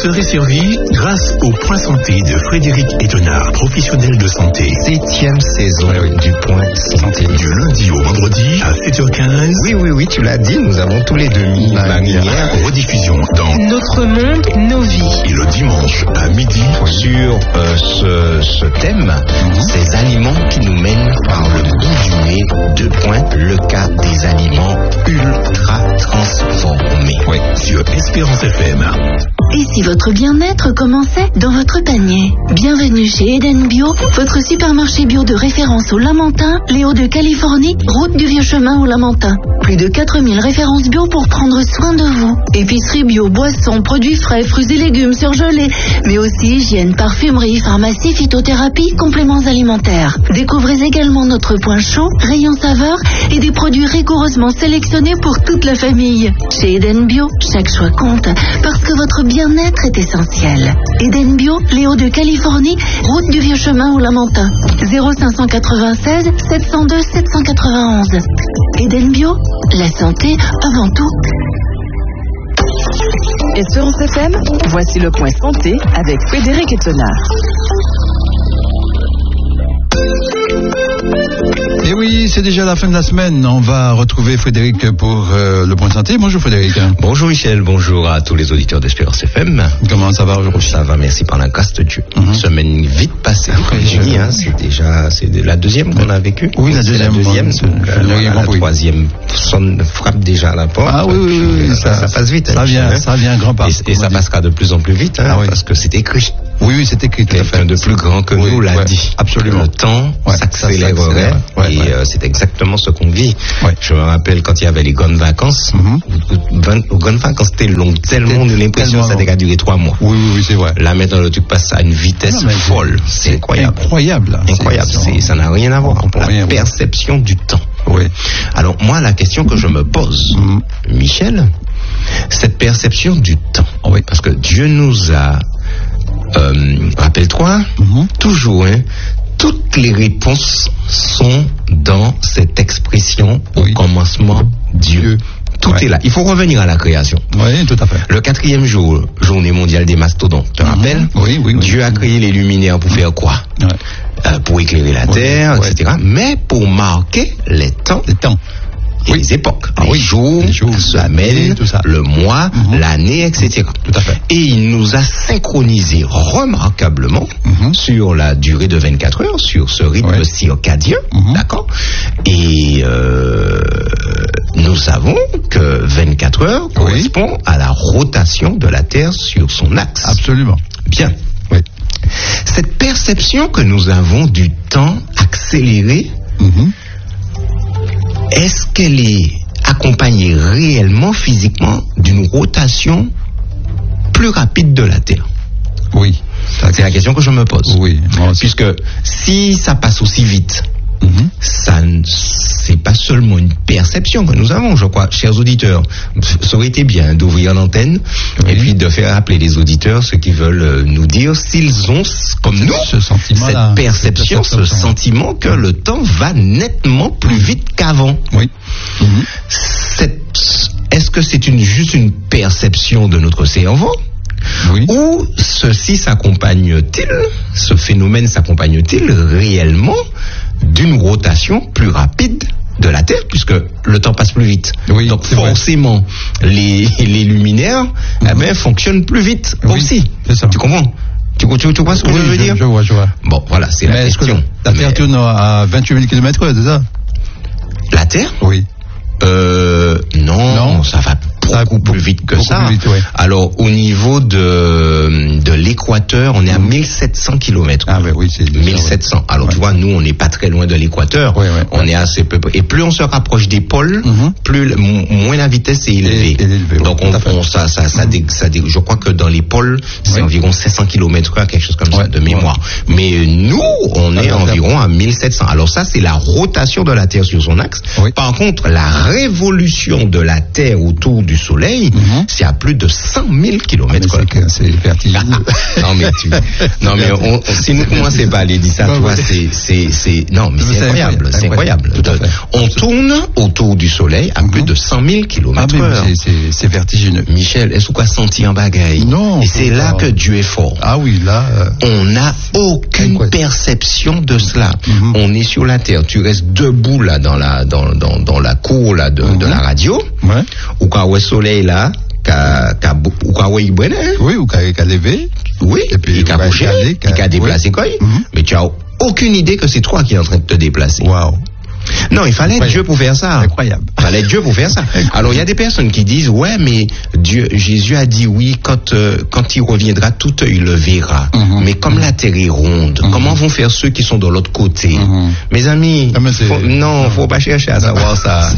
serez servi grâce au Point Santé de Frédéric Etenard, professionnel de santé. 7e saison du Point Santé. Du lundi au vendredi à 7h15. Oui, tu l'as dit, nous avons tous les demi marinières. Rediffusion dans Notre monde, nos vies. Et le dimanche à midi sur ce thème, ces aliments qui nous mènent par le bout du nez. 2 points, le cas des aliments ultra transformés. Oui, sur Espérance FM. Et si votre bien-être commençait dans votre panier? Bienvenue chez Eden Bio, votre supermarché bio de référence au Lamentin, les Hauts-de-Californie, route du Vieux-Chemin au Lamentin. Plus de 4000 références bio pour prendre soin de vous. Épicerie bio, boissons, produits frais, fruits et légumes surgelés, mais aussi hygiène, parfumerie, pharmacie, phytothérapie, compléments alimentaires. Découvrez également notre point chaud, rayon saveur et des produits rigoureusement sélectionnés pour toute la famille. Chez Eden Bio, chaque choix compte parce que votre bien-être est essentiel. Eden Bio, les Hauts-de-Californie, route du Vieux-Chemin au Lamentin. 0596 702 791. Eden Bio, la santé avant tout. Espérance FM, voici le Point Santé avec Frédéric Etenard. Et oui, c'est déjà la fin de la semaine. On va retrouver Frédéric pour le Point Santé. Bonjour Frédéric. Bonjour Michel, bonjour à tous les auditeurs d'Espérance FM. Comment ça va aujourd'hui? Ça va, merci par la grâce de Dieu. Semaine vite passée. C'est la deuxième qu'on a vécue. Oui, la deuxième. La troisième frappe déjà à la porte. Ah oui, ça passe vite. Ça vient grand pas. Et ça passera de plus en plus vite, parce que c'est écrit. Oui, c'est écrit. Quelqu'un de plus grand que nous l'a dit. Absolument. Le temps s'accélérerait. Et c'est exactement ce qu'on vit. Je me rappelle quand il y avait les grandes vacances. Les grandes vacances étaient longues, tellement de l'impression que ça a duré 3 mois. Oui, c'est vrai. Là maintenant, le truc passe à une vitesse folle. C'est incroyable. Incroyable. Ça n'a rien à voir. La perception du temps. Oui. Alors moi, la question que je me pose, Michel, cette perception du temps. Oui. Parce que Dieu nous a, rappelle-toi, toujours, toutes les réponses sont dans cette expression au commencement Dieu. Tout est là. Il faut revenir à la création. Oui, tout à fait. Le 4e jour, journée mondiale des mastodontes, tu te rappelles? Oui. Dieu a créé les luminaires pour faire quoi? Pour éclairer la terre, etc. Mais pour marquer les temps. Et les époques, les jours, la semaine, le mois, l'année, etc. Tout à fait. Et il nous a synchronisé remarquablement sur la durée de 24 heures, sur ce rythme circadien, d'accord? Et nous savons que 24 heures correspond à la rotation de la Terre sur son axe. Absolument. Bien. Oui. Cette perception que nous avons du temps accéléré, est-ce qu'elle est accompagnée réellement, physiquement, d'une rotation plus rapide de la Terre? Oui. C'est la question que je me pose. Oui. Puisque si ça passe aussi vite, c'est pas seulement une perception que nous avons, je crois, chers auditeurs. Ça aurait été bien d'ouvrir l'antenne et puis de faire appeler les auditeurs, ceux qui veulent nous dire s'ils ont, comme nous, cette perception, ce sentiment que le temps va nettement plus vite qu'avant. Oui. Est-ce que c'est juste une perception de notre cerveau? Ou ceci s'accompagne-t-il, ce phénomène s'accompagne-t-il réellement d'une rotation plus rapide de la Terre, puisque le temps passe plus vite. Donc forcément, les luminaires fonctionnent plus vite aussi. Tu comprends? Tu vois ce que je veux dire? Je vois. Bon, voilà, c'est la question. La Terre tourne à 28 000 km/h, c'est ça? La Terre? Oui. Non, ça va beaucoup plus vite que ça. Alors, au niveau de l'équateur, on est à 1700 km. Ah, oui, c'est 1700. Alors, tu vois, nous, on n'est pas très loin de l'équateur. On est assez peu. Et plus on se rapproche des pôles, moins la vitesse est élevée. Donc, je crois que dans les pôles, c'est environ 700 km/h, quelque chose comme ça, de mémoire. Mais nous, on est environ à 1700. Alors, ça, c'est la rotation de la Terre sur son axe. Par contre, la révolution de la Terre autour du soleil, c'est à plus de 100 000 km. C'est vertigineux. non mais si nous commençons pas à aller dire ça, tu vois, c'est incroyable, c'est incroyable. On tourne autour du soleil à plus de 100 000 km/h. C'est vertigineux. Michel, est-ce qu'on a senti un bagaille? Non. Et c'est là que Dieu est fort. Ah oui, là. On n'a aucune perception de cela. On est sur la terre. Tu restes debout là dans la cour là de la radio. Ouais. Ou quand le soleil là, ou quand il brûle. Oui, ou quand il levé. Oui. Et puis il a couché, il a déplacé quoi. Mais tu as aucune idée que c'est toi qui es en train de te déplacer. Waouh. Non, il fallait être Dieu pour faire ça. Incroyable. Il fallait être Dieu pour faire ça. Alors, il y a des personnes qui disent, ouais, mais Jésus a dit oui, quand il reviendra, tout œil le verra. Mais comme la terre est ronde, comment vont faire ceux qui sont de l'autre côté? Mes amis, faut pas chercher à savoir ça.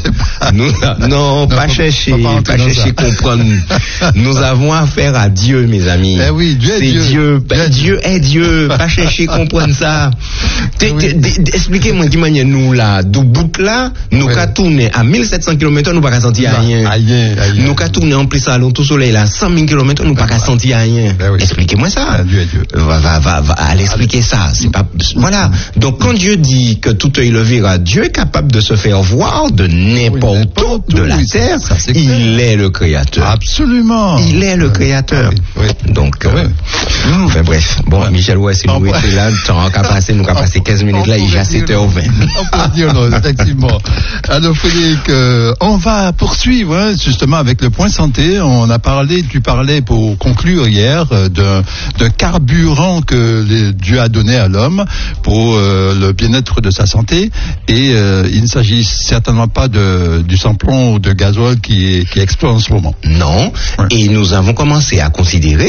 Pas chercher comprendre. Nous avons affaire à Dieu, mes amis. Eh oui, Dieu est Dieu. Dieu est Dieu. Pas chercher comprendre ça. Expliquez-moi qui manière nous là, du bout là, nous qu'à tourner à 1700 km, nous pas qu'à sentir rien. Nous qu'à tourner en plus à l'autre soleil là, 100 000 km, nous pas qu'à sentir rien. Expliquez-moi ça. Dieu est Dieu. Va aller expliquer ça. C'est pas, voilà. Donc quand Dieu dit que tout œil le verra, Dieu est capable de se faire voir de n'importe où de la terre. Il est le créateur. Absolument. Il est le créateur. Donc, enfin bref. Bon, Michel, si nous étions là, tu n'auras qu'à passer, nous qu'à passer 15 minutes là, il est déjà 7h20. On peut dire non, effectivement. Alors Frédéric, on va poursuivre justement avec le point santé. Tu parlais pour conclure hier d'un carburant que Dieu a donné à l'homme pour le bien-être de sa santé. Et il ne s'agit certainement pas du samplon ou de gasoil qui explose en ce moment. Non. Ouais. Et nous avons commencé à considérer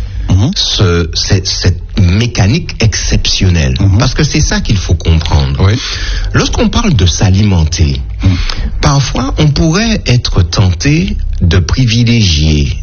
cette mécanique exceptionnelle. Parce que c'est ça qu'il faut comprendre. Oui. Lorsqu'on parle de s'alimenter, parfois on pourrait être tenté de privilégier